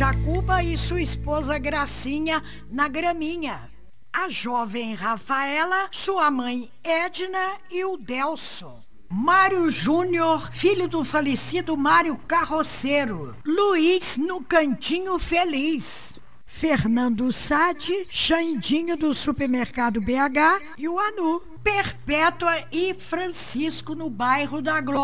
Jacuba e sua esposa Gracinha na graminha. A jovem Rafaela, sua mãe Edna e o Delson. Mário Júnior, filho do falecido Mário Carroceiro. Luiz no Cantinho Feliz. Fernando Sade, Xandinho do Supermercado BH e o Anu. Perpétua e Francisco no bairro da Glória.